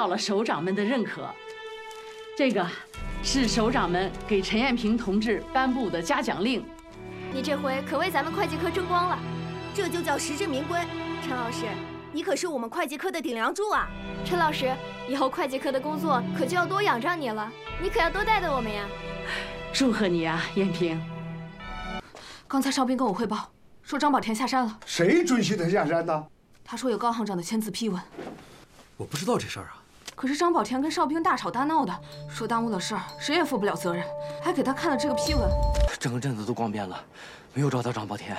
到了首长们的认可。这个是首长们给陈艳萍同志颁布的嘉奖令。 你这回可为咱们会计科争光了， 这就叫实至名归。 陈老师， 你可是我们会计科的顶梁柱啊！ 陈老师，以后会计科的工作可就要多仰仗你了，你可要多带带我们呀！ 祝贺你啊，艳萍。 刚才哨兵跟我汇报，说张宝田下山了。 谁准许他下山的？ 他说有高行长的签字批文。 我不知道这事儿啊。 可是张宝田跟哨兵大吵大闹的，说耽误了事儿，谁也负不了责任，还给他看了这个批文。 整个镇子都光遍了，没有找到张宝田。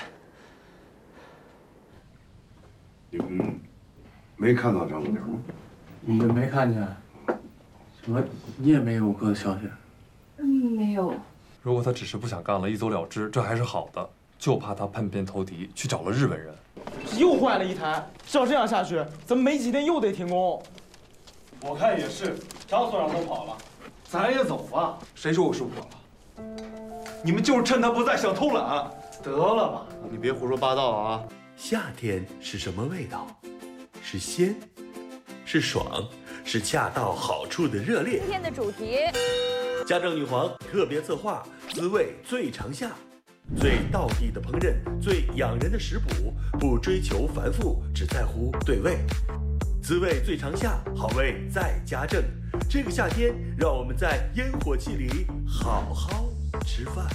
你们没看到张宝田吗？ 你们没看见？什么？你也没有过消息？ 没有。 如果他只是不想干了，一走了之，这还是好的。就怕他叛变投敌，去找了日本人。 又坏了一台，照这样下去，咱们没几天又得停工。 我看也是，张所长都跑了，咱也走吧。 谁说我受不了了？你们就是趁他不在想偷懒。 得了吧，你别胡说八道啊！ 夏天是什么味道？是鲜，是爽，是恰到好处的热烈。 今天的主题， 家政女皇特别策划，滋味最长夏。最道地的烹饪，最养人的食谱，不追求繁复，只在乎对味。滋味最长夏，好味在家政。这个夏天，让我们在烟火气里好好吃饭。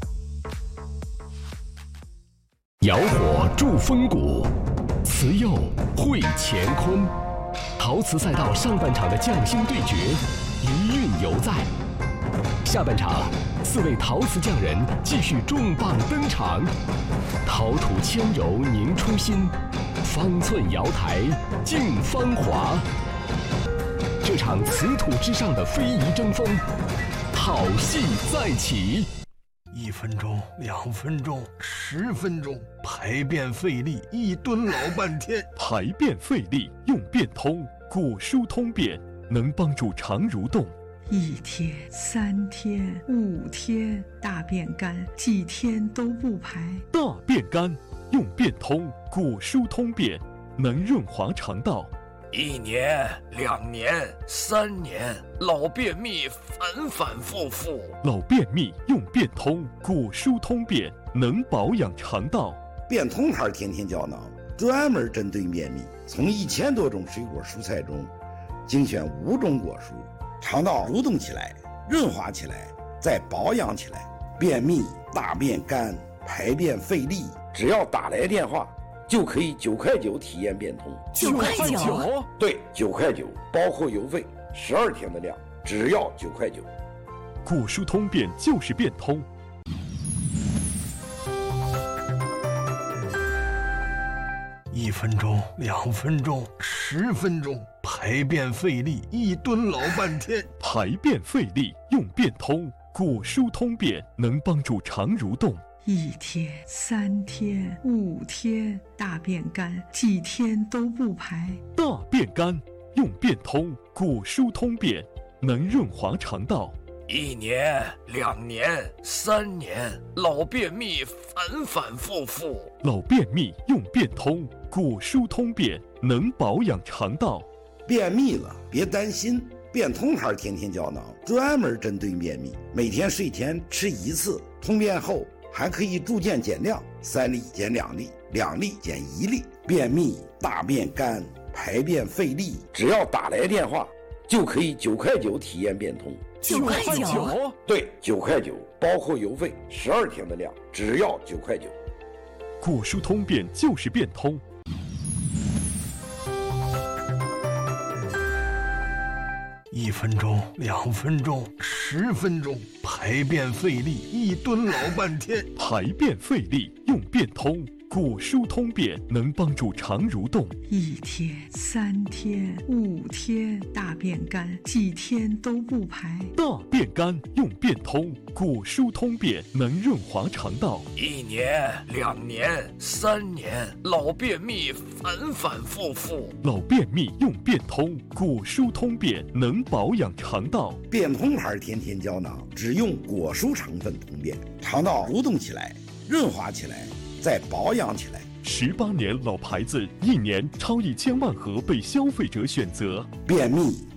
窑火铸风骨，瓷釉绘乾坤。陶瓷赛道上半场的匠心对决，余韵犹在。下半场，4位陶瓷匠人继续重磅登场，陶土纤柔凝初心，方寸瑶台尽芳华。这场瓷土之上的非遗争锋，好戏再起。 1分钟、2分钟、10分钟，排便费力，一蹲老半天。 排便费力用便通，果蔬通便，能帮助肠蠕动。 1天、3天、5天，大便干，几天都不排。 大便干用便通，果蔬通便，能润滑肠道。 1年、2年、3年，老便秘反反复复。 老便秘用便通，果蔬通便，能保养肠道。 便通牌天天胶囊专门针对便秘，从1000多种水果蔬菜中精选5种果蔬，肠道蠕动起来，润滑起来，再保养起来。便秘、大便干、排便费力，只要打来电话，就可以9块9体验便通。 9块9？ 对，9块9，包括邮费，12天的量，只要9块9。 果蔬通便就是便通。 1分钟、2分钟、10分钟，排便费力，一蹲老半天。 排便费力用便通，果蔬通便，能帮助肠蠕动。 1天、3天、5天，大便干，几天都不排。 大便干用便通，果蔬通便，能润滑肠道。 1年、2年、3年，老便秘反反复复。 老便秘用便通，果蔬通便，能保养肠道。 便秘了别担心，便通牌天天胶囊专门针对便秘，每天睡前吃1次，通便后还可以逐渐减量，3粒减2粒，2粒减1粒。便秘、大便干、排便费力，只要打来电话，就可以9块9体验便通。 9块9？ 对，9块9，包括邮费，12天的量，只要9块9。 果蔬通便就是便通。 1分钟、2分钟、10分钟，排便费力，一蹲老半天。 排便费力用便通，果蔬通便，能帮助肠蠕动。 1天、3天、5天，大便干，几天都不排。 大便干用便通，果蔬通便，能润滑肠道。 1年、2年、3年，老便秘反反复复。 老便秘用便通，果蔬通便，能保养肠道。 便通牌天天胶囊只用果蔬成分通便，肠道蠕动起来，润滑起来，再保养起来。 18年老牌子，1年超1000万盒被消费者选择。 便秘、